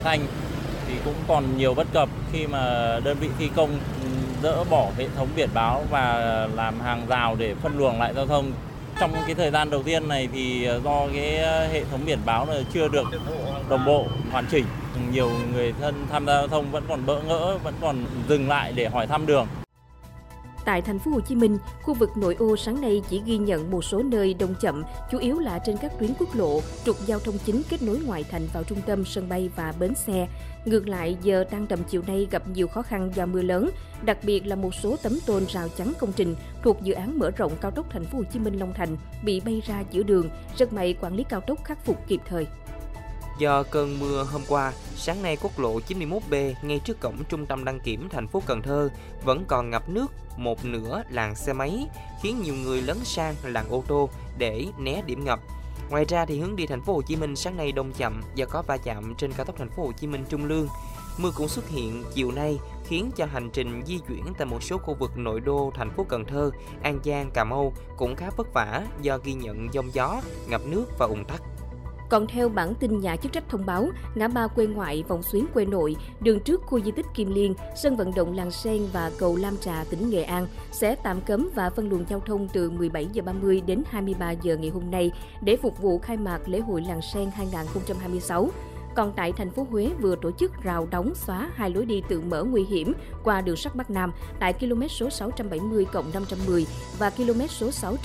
Thành thì cũng còn nhiều bất cập khi mà đơn vị thi công dỡ bỏ hệ thống biển báo và làm hàng rào để phân luồng lại giao thông. Trong cái thời gian đầu tiên này thì do cái hệ thống biển báo là chưa được đồng bộ, hoàn chỉnh, nhiều người thân tham gia giao thông vẫn còn bỡ ngỡ, vẫn còn dừng lại để hỏi thăm đường. Tại thành phố Hồ Chí Minh, khu vực nội ô sáng nay chỉ ghi nhận một số nơi đông chậm, chủ yếu là trên các tuyến quốc lộ, trục giao thông chính kết nối ngoại thành vào trung tâm, sân bay và bến xe. Ngược lại, giờ tan tầm chiều nay gặp nhiều khó khăn do mưa lớn, đặc biệt là một số tấm tôn rào chắn công trình thuộc dự án mở rộng cao tốc thành phố Hồ Chí Minh Long Thành bị bay ra giữa đường, rất may quản lý cao tốc khắc phục kịp thời. Do cơn mưa hôm qua, sáng nay quốc lộ 91B ngay trước cổng trung tâm đăng kiểm thành phố Cần Thơ vẫn còn ngập nước một nửa làn xe máy, khiến nhiều người lấn sang làn ô tô để né điểm ngập. Ngoài ra thì hướng đi thành phố Hồ Chí Minh sáng nay đông chậm do có va chạm trên cao tốc thành phố Hồ Chí Minh Trung Lương. Mưa cũng xuất hiện chiều nay khiến cho hành trình di chuyển tại một số khu vực nội đô thành phố Cần Thơ, An Giang, Cà Mau cũng khá vất vả do ghi nhận giông gió, ngập nước và ùn tắc. Còn theo bản tin nhà chức trách thông báo, ngã ba Quê Ngoại, vòng xuyến Quê Nội, đường trước khu di tích Kim Liên, sân vận động Làng Sen và cầu Lam Trà, tỉnh Nghệ An sẽ tạm cấm và phân luồng giao thông từ 17h30 đến 23h ngày hôm nay để phục vụ khai mạc lễ hội Làng Sen 2026. Còn tại thành phố Huế vừa tổ chức rào đóng xóa hai lối đi tự mở nguy hiểm qua đường sắt Bắc Nam tại km số 670+510 và km số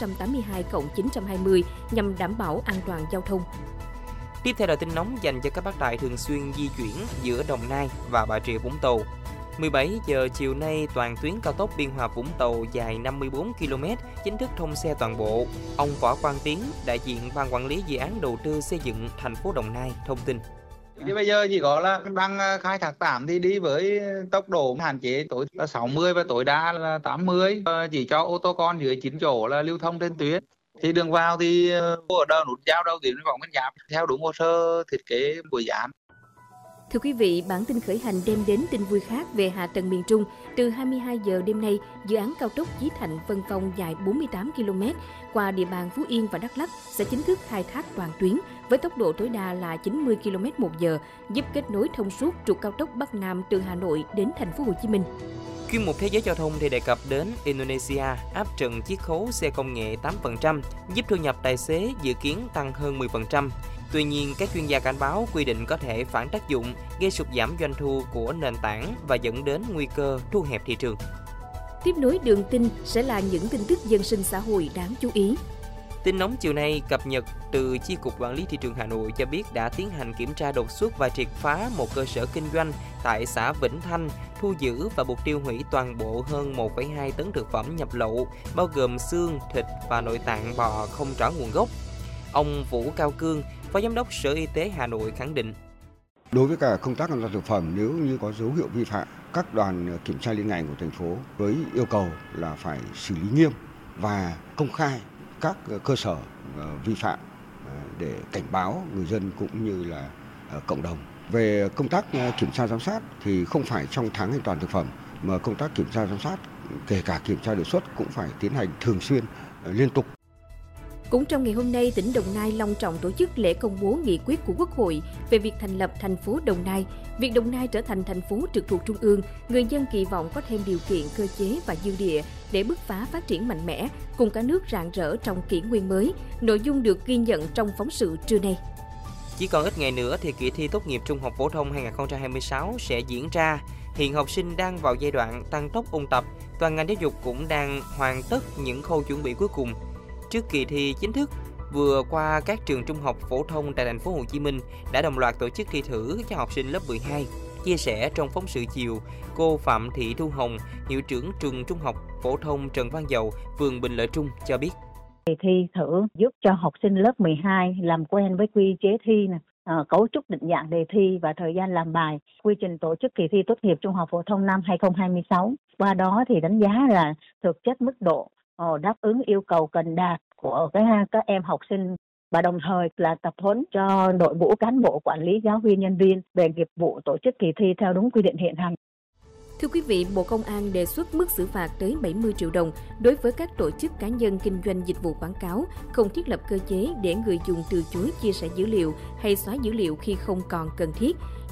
682+920 nhằm đảm bảo an toàn giao thông. Tiếp theo là tin nóng dành cho các bác tài thường xuyên di chuyển giữa Đồng Nai và Bà Rịa Vũng Tàu. 17 giờ chiều nay, toàn tuyến cao tốc Biên Hòa Vũng Tàu dài 54 km chính thức thông xe toàn bộ. Ông Võ Quang Tiến, đại diện ban quản lý dự án đầu tư xây dựng thành phố Đồng Nai thông tin. Thì bây giờ chỉ có là đang khai thác tạm thì đi với tốc độ hạn chế tối là 60 và tối đa là 80, chỉ cho ô tô con dưới 9 chỗ là lưu thông trên tuyến. Thì đường vào thì ở đầu nút giao đầu tuyến vòng Bến Giáp theo đúng hồ sơ thiết kế của dự án. Thưa quý vị, bản tin khởi hành đem đến tin vui khác về hạ tầng miền Trung. Từ 22 giờ đêm nay, dự án cao tốc Chí Thạnh - Vân Phong dài 48 km qua địa bàn Phú Yên và Đắk Lắk sẽ chính thức khai thác toàn tuyến với tốc độ tối đa là 90 km/h, giúp kết nối thông suốt trục cao tốc Bắc Nam từ Hà Nội đến thành phố Hồ Chí Minh. Chuyên mục Thế giới giao thông thì đề cập đến Indonesia áp trần chiết khấu xe công nghệ 8%, giúp thu nhập tài xế dự kiến tăng hơn 10%. Tuy nhiên, các chuyên gia cảnh báo quy định có thể phản tác dụng, gây sụt giảm doanh thu của nền tảng và dẫn đến nguy cơ thu hẹp thị trường. Tiếp nối đường tin sẽ là những tin tức dân sinh xã hội đáng chú ý. Tin nóng chiều nay cập nhật từ Chi cục Quản lý Thị trường Hà Nội cho biết đã tiến hành kiểm tra đột xuất và triệt phá một cơ sở kinh doanh tại xã Vĩnh Thanh, thu giữ và buộc tiêu hủy toàn bộ hơn 1,2 tấn thực phẩm nhập lậu, bao gồm xương, thịt và nội tạng bò không rõ nguồn gốc. Ông Vũ Cao Cương, Phó Giám đốc Sở Y tế Hà Nội khẳng định. Đối với cả công tác an toàn thực phẩm, nếu như có dấu hiệu vi phạm, các đoàn kiểm tra liên ngành của thành phố với yêu cầu là phải xử lý nghiêm và công khai các cơ sở vi phạm để cảnh báo người dân cũng như là cộng đồng. Về công tác kiểm tra giám sát thì không phải trong tháng an toàn thực phẩm mà công tác kiểm tra giám sát kể cả kiểm tra đột xuất cũng phải tiến hành thường xuyên, liên tục. Cũng trong ngày hôm nay, tỉnh Đồng Nai long trọng tổ chức lễ công bố nghị quyết của Quốc hội về việc thành lập thành phố Đồng Nai. Việc Đồng Nai trở thành thành phố trực thuộc Trung ương, người dân kỳ vọng có thêm điều kiện, cơ chế và dư địa để bứt phá phát triển mạnh mẽ, cùng cả nước rạng rỡ trong kỷ nguyên mới. Nội dung được ghi nhận trong phóng sự trưa nay. Chỉ còn ít ngày nữa thì kỳ thi tốt nghiệp trung học phổ thông 2026 sẽ diễn ra. Hiện học sinh đang vào giai đoạn tăng tốc ôn tập, toàn ngành giáo dục cũng đang hoàn tất những khâu chuẩn bị cuối cùng. Trước kỳ thi chính thức, vừa qua các trường trung học phổ thông tại thành phố Hồ Chí Minh đã đồng loạt tổ chức thi thử cho học sinh lớp 12. Chia sẻ trong phóng sự chiều, cô Phạm Thị Thu Hồng, hiệu trưởng trường trung học phổ thông Trần Văn Dầu, phường Bình Lợi Trung cho biết. Thi thử giúp cho học sinh lớp 12 làm quen với quy chế thi, cấu trúc định dạng đề thi và thời gian làm bài, quy trình tổ chức kỳ thi tốt nghiệp trung học phổ thông năm 2026. Qua đó thì đánh giá là thực chất mức độ đáp ứng yêu cầu cần đạt của các em học sinh và đồng thời là tập huấn cho đội ngũ cán bộ quản lý giáo viên nhân viên về nghiệp vụ tổ chức kỳ thi theo đúng quy định hiện hành. Thưa quý vị, Bộ Công an đề xuất mức xử phạt tới 70 triệu đồng đối với các tổ chức cá nhân kinh doanh dịch vụ quảng cáo không thiết lập cơ chế để người dùng từ chối chia sẻ dữ liệu hay xóa dữ liệu khi không còn cần thiết.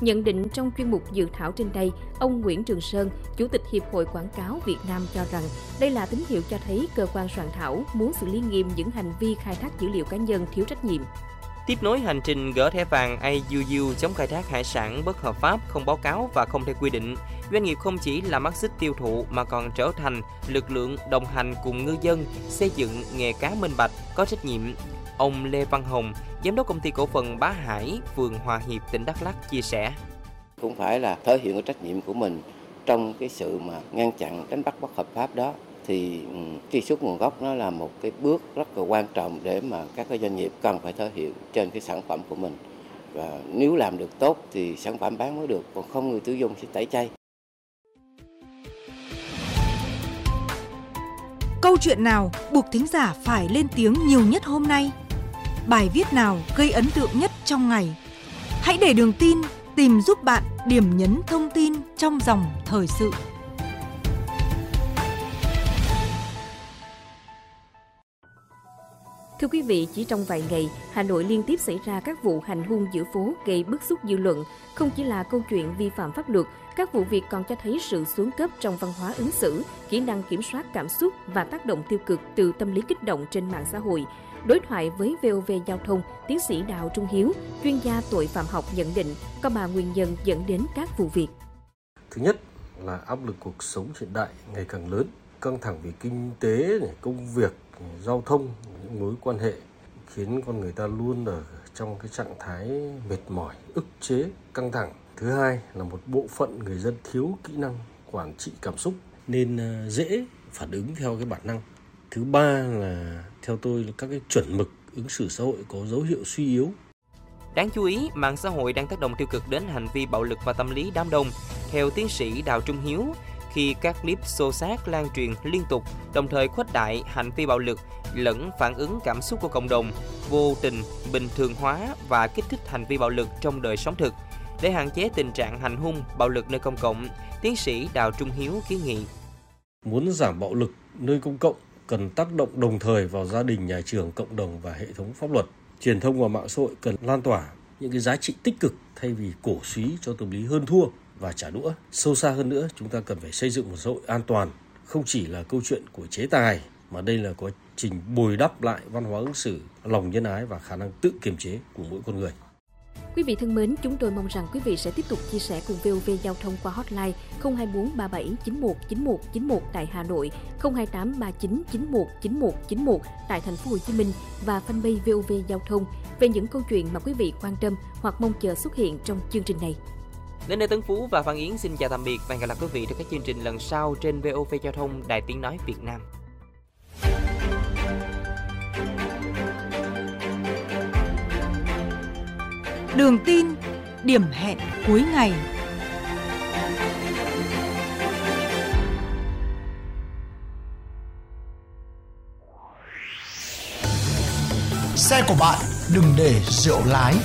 Nhận định trong chuyên mục dự thảo trên đây, ông Nguyễn Trường Sơn, Chủ tịch Hiệp hội Quảng cáo Việt Nam cho rằng đây là tín hiệu cho thấy cơ quan soạn thảo muốn xử lý nghiêm những hành vi khai thác dữ liệu cá nhân thiếu trách nhiệm. Tiếp nối hành trình gỡ thẻ vàng IUU chống khai thác hải sản bất hợp pháp, không báo cáo và không theo quy định, doanh nghiệp không chỉ là mắt xích tiêu thụ mà còn trở thành lực lượng đồng hành cùng ngư dân xây dựng nghề cá minh bạch, có trách nhiệm. Ông Lê Văn Hồng, Giám đốc Công ty Cổ phần Bá Hải, phường Hòa Hiệp, tỉnh Đắk Lắk chia sẻ. Cũng phải là thể hiện cái trách nhiệm của mình trong cái sự mà ngăn chặn đánh bắt bất hợp pháp đó. Thì truy xuất nguồn gốc nó là một cái bước rất là quan trọng để mà các cái doanh nghiệp cần phải thể hiện trên cái sản phẩm của mình. Và nếu làm được tốt thì sản phẩm bán mới được, còn không người tiêu dùng sẽ tẩy chay. Câu chuyện nào buộc thính giả phải lên tiếng nhiều nhất hôm nay? Bài viết nào gây ấn tượng nhất trong ngày? Hãy để Đường Tin tìm giúp bạn điểm nhấn thông tin trong dòng thời sự. Thưa quý vị, chỉ trong vài ngày, Hà Nội liên tiếp xảy ra các vụ hành hung giữa phố gây bức xúc dư luận. Không chỉ là câu chuyện vi phạm pháp luật, các vụ việc còn cho thấy sự xuống cấp trong văn hóa ứng xử, kỹ năng kiểm soát cảm xúc và tác động tiêu cực từ tâm lý kích động trên mạng xã hội. Đối thoại với VOV Giao thông, tiến sĩ Đào Trung Hiếu, chuyên gia tội phạm học nhận định có 3 nguyên nhân dẫn đến các vụ việc. Thứ nhất là áp lực cuộc sống hiện đại ngày càng lớn, căng thẳng về kinh tế, công việc, giao thông, những mối quan hệ khiến con người ta luôn ở trong cái trạng thái mệt mỏi, ức chế, căng thẳng. Thứ hai là một bộ phận người dân thiếu kỹ năng quản trị cảm xúc nên dễ phản ứng theo cái bản năng. Thứ ba là theo tôi là các cái chuẩn mực ứng xử xã hội có dấu hiệu suy yếu. Đáng chú ý, mạng xã hội đang tác động tiêu cực đến hành vi bạo lực và tâm lý đám đông. Theo tiến sĩ Đào Trung Hiếu, khi các clip xô xát lan truyền liên tục, đồng thời khuếch đại hành vi bạo lực lẫn phản ứng cảm xúc của cộng đồng, vô tình bình thường hóa và kích thích hành vi bạo lực trong đời sống thực. Để hạn chế tình trạng hành hung, bạo lực nơi công cộng, tiến sĩ Đào Trung Hiếu kiến nghị. Muốn giảm bạo lực nơi công cộng cần tác động đồng thời vào gia đình, nhà trường, cộng đồng và hệ thống pháp luật. Truyền thông và mạng xã hội cần lan tỏa những cái giá trị tích cực thay vì cổ suý cho tâm lý hơn thua và trả đũa. Sâu xa hơn nữa, chúng ta cần phải xây dựng một xã hội an toàn, không chỉ là câu chuyện của chế tài, mà đây là quá trình bồi đắp lại văn hóa ứng xử, lòng nhân ái và khả năng tự kiềm chế của mỗi con người. Quý vị thân mến, chúng tôi mong rằng quý vị sẽ tiếp tục chia sẻ cùng VOV Giao thông qua hotline 024 37 91 91 91 tại Hà Nội, 028 39 91 91 91 tại Thành phố Hồ Chí Minh và fanpage VOV Giao thông về những câu chuyện mà quý vị quan tâm hoặc mong chờ xuất hiện trong chương trình này. Đến đây Tấn Phú và Phan Yến xin chào tạm biệt và hẹn gặp lại quý vị trong các chương trình lần sau trên VOV Giao thông Đài Tiếng nói Việt Nam. Đường Tin, điểm hẹn cuối ngày. Xe của bạn đừng để rượu lái.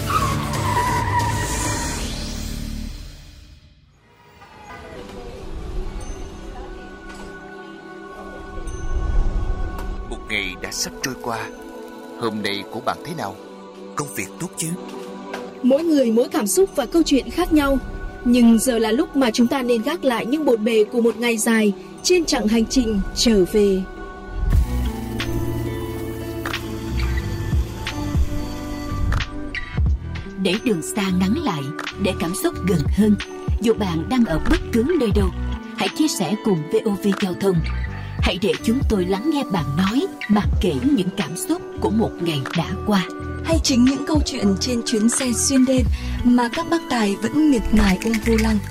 Một ngày đã sắp trôi qua. Hôm nay của bạn thế nào? Công việc tốt chứ? Mỗi người mỗi cảm xúc và câu chuyện khác nhau. Nhưng giờ là lúc mà chúng ta nên gác lại những bộn bề của một ngày dài trên chặng hành trình trở về. Để đường xa ngắn lại, để cảm xúc gần hơn. Dù bạn đang ở bất cứ nơi đâu, hãy chia sẻ cùng VOV Giao thông. Hãy để chúng tôi lắng nghe bạn nói, bạn kể những cảm xúc của một ngày đã qua. Hay chính những câu chuyện trên chuyến xe xuyên đêm mà các bác tài vẫn miệt mài ôm vô lăng.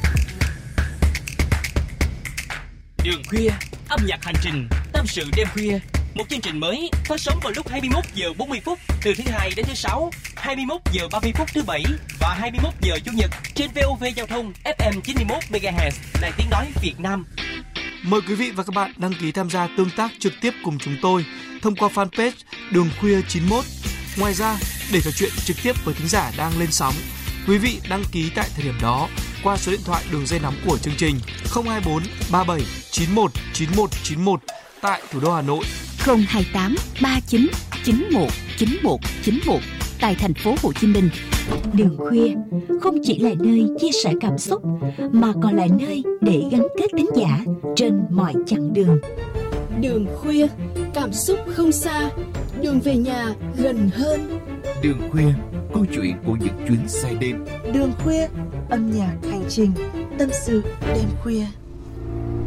Đường khuya, âm nhạc hành trình, tâm sự đêm khuya. Một chương trình mới phát sóng vào lúc 21 giờ 40 phút từ thứ Hai đến thứ Sáu, 21 giờ 30 phút thứ Bảy và 21 giờ Chủ nhật trên VOV Giao thông FM 91 MHz Đài Tiếng nói Việt Nam. Mời quý vị và các bạn đăng ký tham gia tương tác trực tiếp cùng chúng tôi thông qua fanpage Đường Khuya 91. Ngoài ra, để trò chuyện trực tiếp với thính giả đang lên sóng, quý vị đăng ký tại thời điểm đó qua số điện thoại đường dây nóng của chương trình 024 37 91 91 91 tại thủ đô Hà Nội, 028 39 91 91 91 tại thành phố Hồ Chí Minh. Đường khuya không chỉ là nơi chia sẻ cảm xúc mà còn là nơi để gắn kết thính giả trên mọi chặng đường. Đường khuya, cảm xúc không xa, đường về nhà gần hơn. Đường khuya, câu chuyện của những chuyến xe đêm. Đường khuya, âm nhạc hành trình, tâm sự đêm khuya.